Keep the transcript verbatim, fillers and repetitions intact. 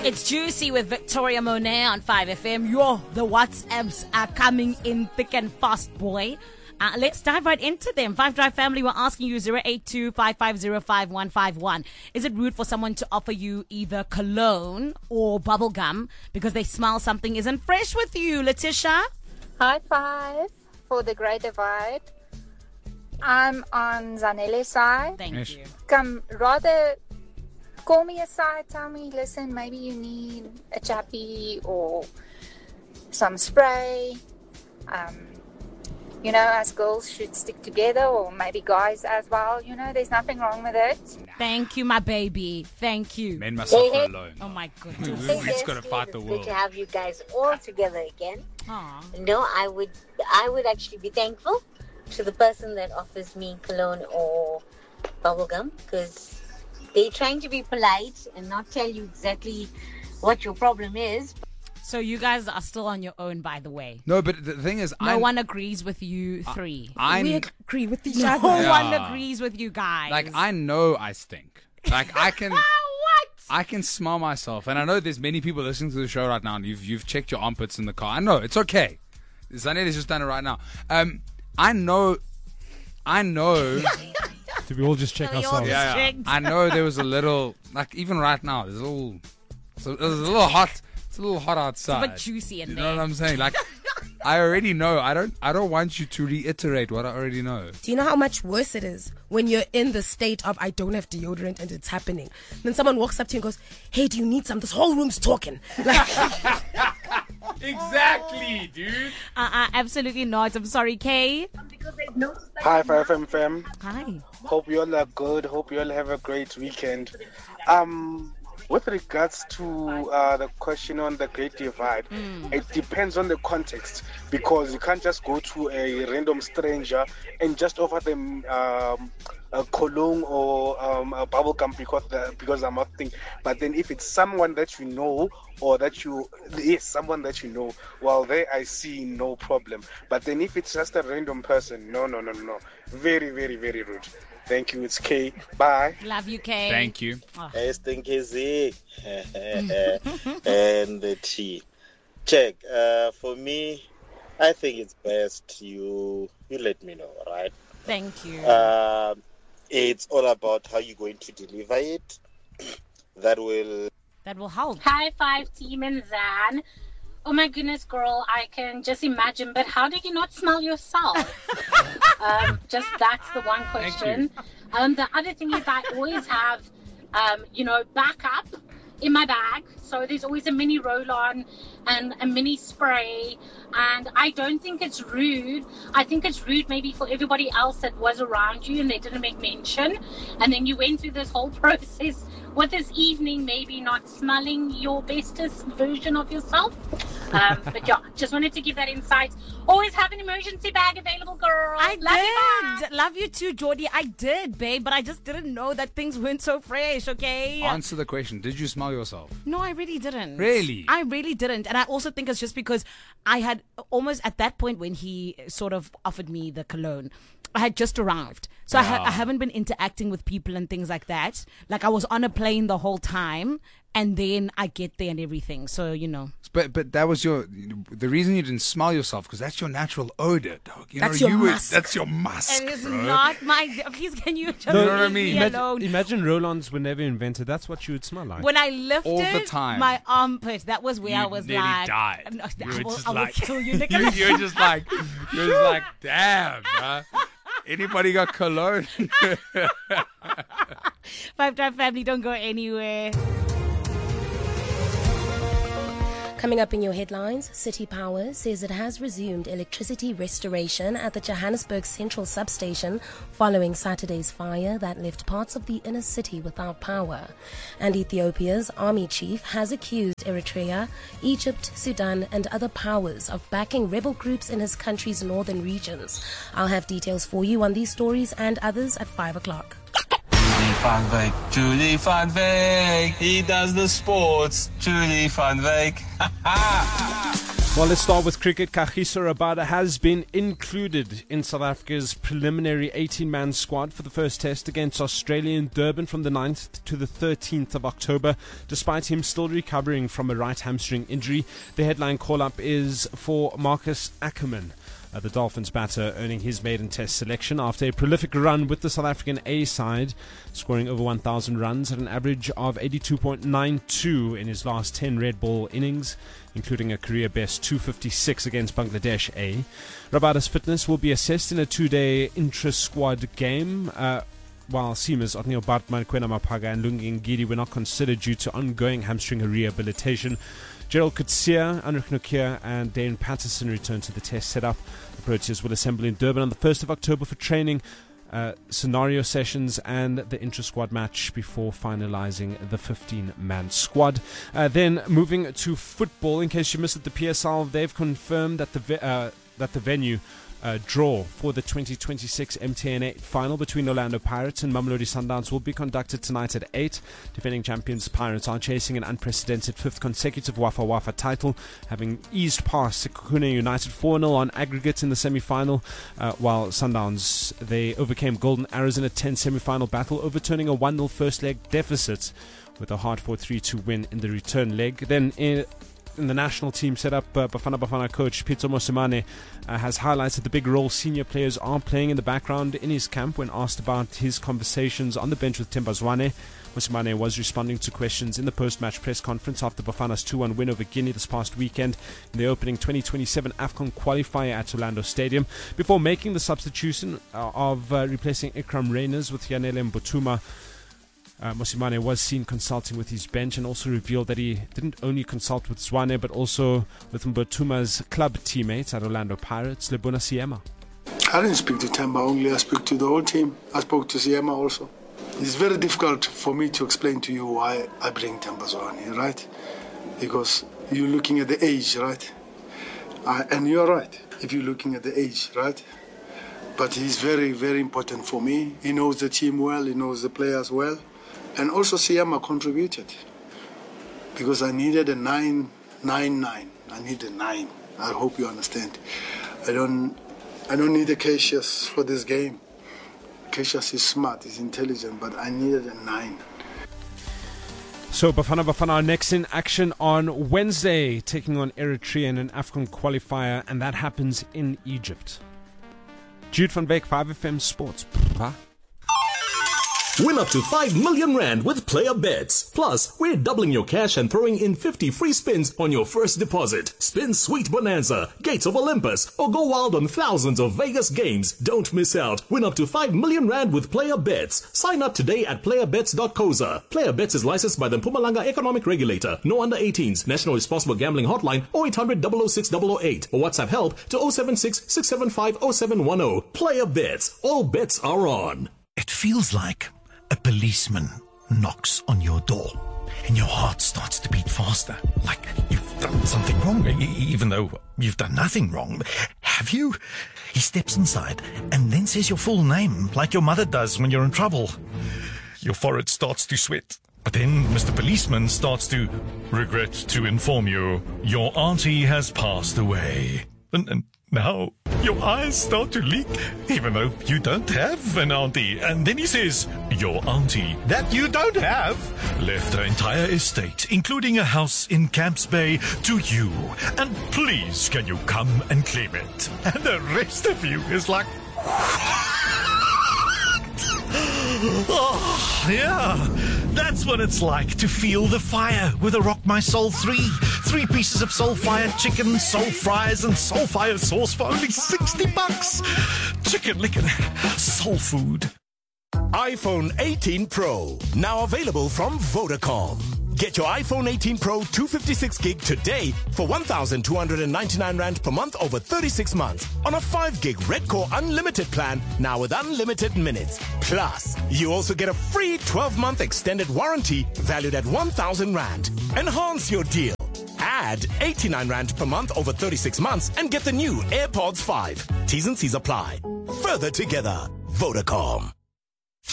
It's Juicy with Victoria Monet on five F M. Yo, the WhatsApps are coming in thick and fast, boy. Uh, let's dive right into them. Five Drive family, we're asking you zero eight two, five five zero, five one five one. Is it rude for someone to offer you either cologne or bubble gum because they smell something isn't fresh with you? Letitia? High five for the Great Divide. I'm on Zanele's side. Thank Yes. you. Come rather call me aside, tell me, listen, maybe you need a chappy or some spray. Um, you know, us girls should stick together, or maybe guys as well. You know, there's nothing wrong with it. Thank you, my baby. Thank you. Men must suffer alone. Oh, my We- goodness. we- we just gotta fight the It's world. good to have you guys all together again. Aw. No, I would, I would actually be thankful to the person that offers me cologne or bubblegum, because they're trying to be polite and not tell you exactly what your problem is. So you guys are still on your own, by the way. No, but the thing is, No I'm, one agrees with you three. I'm We agree with each No other. one Yeah. agrees with you guys. like I know I stink. Like I can. Ah, what? I can smell myself, and I know there's many people listening to the show right now, and you've you've checked your armpits in the car. I know it's okay. Zanetti's just done it right now. Um, I know, I know. Did we all just check We all ourselves? just- yeah, yeah. Strict. I know there was a little, like even right now, there's a little, so there's a little hot. It's a little hot outside. bit juicy in You there. know what I'm saying? Like, I already know. I don't. I don't want you to reiterate what I already know. Do you know how much worse it is when you're in the state of I don't have deodorant and it's happening? Then someone walks up to you and goes, "Hey, do you need some?" This whole room's talking. Like, Exactly, dude. Uh-uh, absolutely not. I'm sorry, Kay. Hi, five M fam. Hi. Hope you all are good. Hope you all have a great weekend. Um, with regards to uh, the question on the Great Divide, it depends on the context, because you can't just go to a random stranger and just offer them um, a cologne or um, a bubble gum because the, because I'm not thinking. But then if it's someone that you know, or that you yes someone that you know, well, there I see no problem. But then if it's just a random person, no no no no, very very very rude. Thank you. It's K. Bye. Love you, Kay. Thank you. Hey, Stinky Z. And the T. Check. Uh, for me, I think it's best you you let me know, right? Thank you. Um, it's all about how you're going to deliver it. That will that will help. High five, team and Zan. Oh my goodness, girl, I can just imagine, but how do you not smell yourself? um, just that's the one question. Um, the other thing is I always have, um, you know, backup in my bag. So there's always a mini roll-on and a mini spray. And I don't think it's rude. I think it's rude maybe for everybody else that was around you and they didn't make mention. And then you went through this whole process with this evening maybe not smelling your bestest version of yourself. Um, but yeah, just wanted to give that insight. Always have an emergency bag available, girl. I Love you, did. Love you too, Geordie. I did, babe, but I just didn't know that things weren't so fresh, okay? Answer the question. Did you smell yourself? No, I really didn't. Really? I really didn't. And I also think it's just because I had almost at that point when he sort of offered me the cologne, I had just arrived. So I, ha- I haven't been interacting with people and things like that. Like I was on a plane the whole time and then I get there and everything. So, you know. But but that was your the reason you didn't smell yourself, because that's your natural odor, dog. You That's know, your you would- musk. That's your musk. It is bro. not my... Please, can you just No, you know what I leave mean? me Imagine, alone? imagine roll-ons were never invented. That's what you would smell like. When I lifted All the time. my armpit, that was where You I was nearly like... died. No, You I were will, just I will like- kill you, you, Nicholas. you're just like, you're just like, damn, bruh. Anybody got cologne? Five Drive family, don't go anywhere. Coming up in your headlines, City Power says it has resumed electricity restoration at the Johannesburg Central Substation following Saturday's fire that left parts of the inner city without power. And Ethiopia's army chief has accused Eritrea, Egypt, Sudan and other powers of backing rebel groups in his country's northern regions. I'll have details for you on these stories and others at five o'clock. Van Wyk, Julie Van Wyk, he does the sports, Julie Van Wyk. Well, let's start with cricket. Kagiso Rabada has been included in South Africa's preliminary eighteen-man squad for the first test against Australia in Durban from the ninth to the thirteenth of October, despite him still recovering from a right hamstring injury. The headline call-up is for Marcus Ackerman, uh, the Dolphins batter, earning his maiden test selection after a prolific run with the South African A side, scoring over one thousand runs at an average of eighty-two point nine two in his last ten red ball innings, including a career best two fifty-six against Bangladesh A. Rabada's fitness will be assessed in a two-day intra-squad game, uh, while seamers Otniel Bartman, Kwena Mapaga and Lungi Ngidi were not considered due to ongoing hamstring rehabilitation. Gerald Coetzee, Anrich Nokia and Dane Patterson return to the test setup. The Proteas will assemble in Durban on the first of October for training, Uh, scenario sessions and the intra-squad match before finalising the fifteen-man squad. Uh, then moving to football, in case you missed it, the P S L, they've confirmed that the ve- uh, that the venue uh, draw for the twenty twenty-six M T N eight final between Orlando Pirates and Mamelodi Sundowns will be conducted tonight at eight. Defending champions Pirates are chasing an unprecedented fifth consecutive Wafa Wafa title, having eased past Sekhukhune United four nil on aggregate in the semi-final, uh, while Sundowns, they overcame Golden Arrows in a tense semi-final battle, overturning a one nil first leg deficit with a hard-fought three two win in the return leg. Then in In the national team setup, uh, Bafana Bafana coach Pitso Mosimane uh, has highlighted the big role senior players are playing in the background in his camp. When asked about his conversations on the bench with Themba Zwane, Mosimane was responding to questions in the post-match press conference after Bafana's two one win over Guinea this past weekend in the opening twenty twenty-seven AFCON qualifier at Orlando Stadium, before making the substitution uh, of uh, replacing Ikram Reyners with Yanele Mbutuma. Uh, Mosimane was seen consulting with his bench and also revealed that he didn't only consult with Zwane but also with Mbutuma's club teammates at Orlando Pirates. Lebona Siema. I didn't speak to Themba only, I spoke to the whole team. I spoke to Siema also. It's very difficult for me to explain to you why I bring Themba Zwane, right? Because you're looking at the age, right? I, and you're right, if you're looking at the age, right? But he's very, very important for me. He knows the team well, he knows the players well. And also Siema contributed because I needed a nine, nine, nine. I need a nine. I hope you understand. I don't, I don't need a Cassius for this game. Cassius is smart, he's intelligent, but I needed a nine. So Bafana Bafana are next in action on Wednesday, taking on Eritrea in an AFCON qualifier, and that happens in Egypt. Jude van Beek, five F M Sports. Huh? Win up to five million rand with Player Bets. Plus, we're doubling your cash and throwing in fifty free spins on your first deposit. Spin Sweet Bonanza, Gates of Olympus, or go wild on thousands of Vegas games. Don't miss out. Win up to five million rand with Player Bets. Sign up today at player bets dot co za. Player Bets is licensed by the Mpumalanga Economic Regulator. No under eighteens. National Responsible Gambling Hotline oh eight hundred, double oh six, double oh eight or WhatsApp help to oh seven six, six seven five, oh seven one oh. Player Bets. All bets are on. It feels like a policeman knocks on your door and your heart starts to beat faster, like you've done something wrong, even though you've done nothing wrong. Have you? He steps inside and then says your full name, like your mother does when you're in trouble. Your forehead starts to sweat. But then Mister Policeman starts to regret to inform you your auntie has passed away. And, and now your eyes start to leak, even though you don't have an auntie. And then he says, your auntie that you don't have left her entire estate, including a house in Camps Bay, to you. And please, can you come and claim it? And the rest of you is like, oh, yeah, that's what it's like to feel the fire with a Rock My Soul three. Three pieces of soul-fired chicken, soul fries, and soul-fired sauce for only sixty bucks. Chicken licken, soul food. iPhone eighteen Pro, now available from Vodacom. Get your iPhone eighteen Pro two fifty-six gig today for one thousand two hundred ninety-nine rand per month over thirty-six months on a five gig Red Core Unlimited plan, now with unlimited minutes. Plus, you also get a free twelve month extended warranty valued at one thousand rand. Enhance your deal. Add eighty-nine rand per month over thirty-six months and get the new AirPods five. T's and C's apply. Further together, Vodacom.